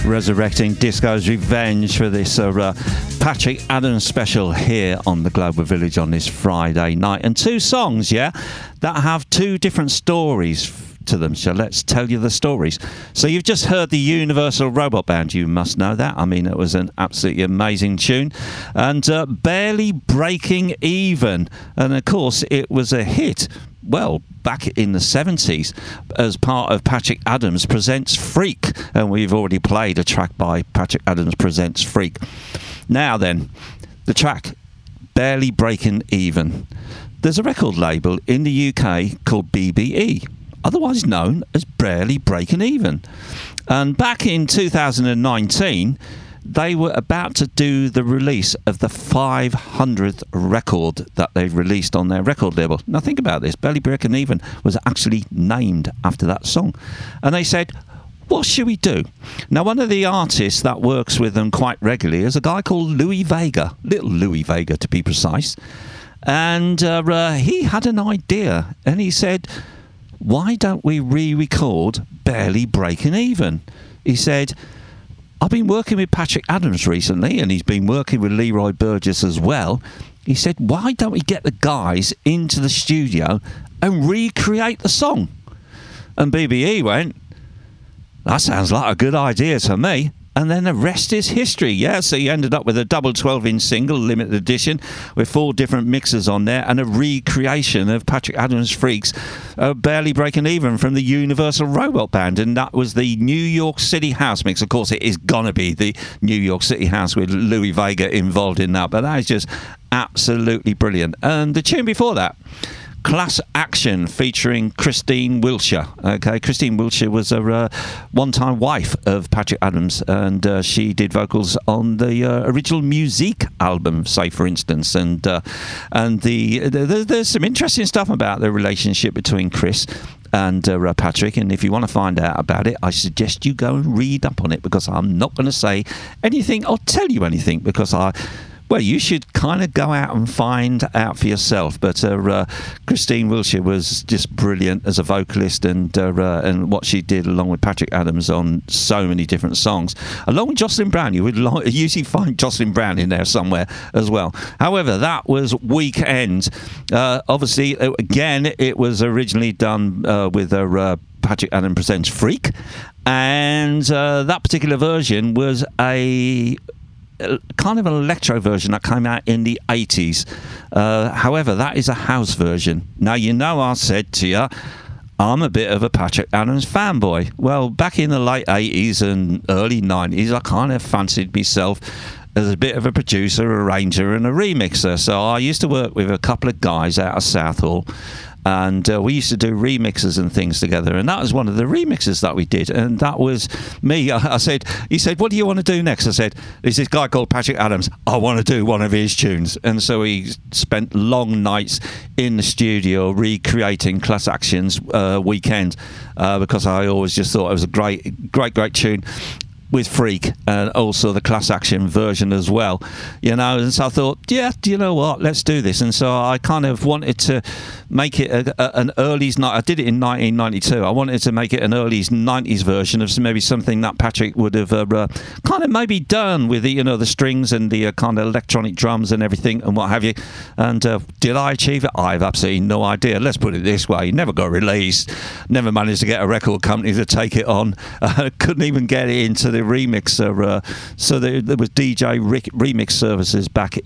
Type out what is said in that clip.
Resurrecting Disco's Revenge for this Patrick Adams special here on the Global Village on this Friday night. And two songs, that have two different stories to them. So let's tell you the stories. So you've just heard the Universal Robot Band. You must know that. I mean, it was an absolutely amazing tune. And Barely Breaking Even. And of course, it was a hit, well, back in the 70s as part of Patrick Adams Presents Freak. And we've already played a track by Patrick Adams Presents Freak. Now then, the track Barely Breaking Even. There's a record label in the UK called BBE, otherwise known as Barely Breaking Even. And back in 2019, they were about to do the release of the 500th record that they released on their record label. Now think about this, Barely Breaking Even was actually named after that song. And they said, what should we do? Now, one of the artists that works with them quite regularly is a guy called Louis Vega, little Louis Vega to be precise. And he had an idea, and he said, why don't we re-record Barely Breaking Even? He said, I've been working with Patrick Adams recently, and he's been working with Leroy Burgess as well. He said, why don't we get the guys into the studio and recreate the song? And BBE went, that sounds like a good idea to me. And then the rest is history, So you ended up with a double 12-inch single, limited edition, with 4 different mixes on there, and a recreation of Patrick Adams' Freaks, Barely Breaking Even from the Universal Robot Band. And that was the New York City House mix. Of course, it is going to be the New York City House with Louis Vega involved in that. But that is just absolutely brilliant. And the tune before that, Class Action, featuring Christine Wilshire. Okay, Christine Wilshire was a one-time wife of Patrick Adams, and she did vocals on the original Musique album, say for instance. And there's some interesting stuff about the relationship between Chris and Patrick, and if you want to find out about it, I suggest you go and read up on it, because I'm not going to say anything or tell you anything, because well, you should kind of go out and find out for yourself. But Christine Wilshire was just brilliant as a vocalist, and what she did along with Patrick Adams on so many different songs. Along with Jocelyn Brown, you would usually find Jocelyn Brown in there somewhere as well. However, that was Weekend. Obviously, again, it was originally done with Patrick Adams Presents Freak, and that particular version was a kind of an electro version that came out in the 80s. However, that is a house version. Now, I said to you, I'm a bit of a Patrick Adams fanboy. Well, back in the late 80s and early 90s, I kind of fancied myself as a bit of a producer, arranger and a remixer. So I used to work with a couple of guys out of Southall, and we used to do remixes and things together, and that was one of the remixes that we did, and that was me. He said, what do you want to do next? I said, there's this guy called Patrick Adams, I want to do one of his tunes. And so he spent long nights in the studio recreating Class Action's Weekend, because I always just thought it was a great tune with Freak, and also the Class Action version as well, and so I thought, do you know what, let's do this. And so I kind of wanted to make it an early, I did it in 1992, I wanted to make it an early 90s version of maybe something that Patrick would have kind of maybe done with the strings and the kind of electronic drums and everything and what have you. And did I achieve it? I have absolutely no idea. Let's put it this way, never got released, never managed to get a record company to take it on, couldn't even get it into the remixer, so there was DJ remix services back